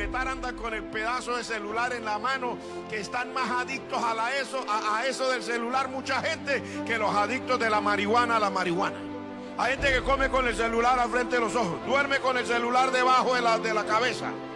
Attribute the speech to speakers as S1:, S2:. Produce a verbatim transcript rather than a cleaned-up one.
S1: estar andan con el pedazo de celular en la mano, que están más adictos a, la eso, a, a eso del celular, mucha gente, que los adictos de la marihuana a la marihuana. Hay gente que come con el celular al frente de los ojos, duerme con el celular debajo de la, de la cabeza.